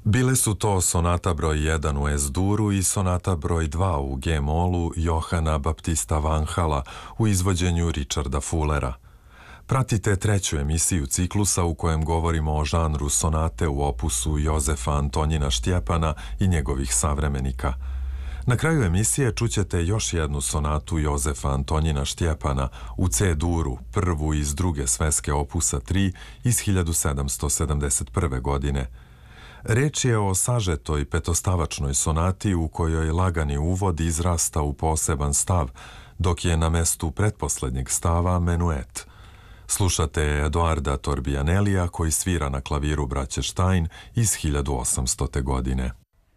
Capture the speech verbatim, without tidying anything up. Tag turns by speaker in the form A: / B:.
A: Bile su to sonata broj jedan u Es-duru i sonata broj dva u G-molu Johana Baptista Vanhala u izvođenju Richarda Fullera. Pratite treću emisiju ciklusa u kojem govorimo o žanru sonate u opusu Jozefa Antonjina Štjepana i njegovih savremenika. Na kraju emisije čućete još jednu sonatu Jozefa Antonjina Štjepana u C-duru, prvu iz druge sveske opusa tri iz hiljadu sedamsto sedamdeset prve. godine. Reč je o sažetoj petostavačnoj sonati u kojoj lagani uvod izrasta u poseban stav, dok je na mestu pretposlednjeg stava menuet. Slušate Eduarda Torbianellija koji svira na klaviru braće Stein iz hiljadu osamstote. godine.